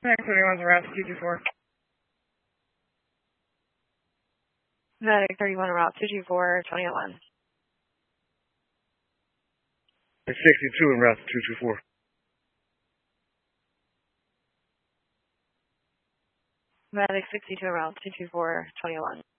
Next 31 is route 224. Medic 31 route 224, 2001. 62 en route 224. Medic 62 route 224, 2001.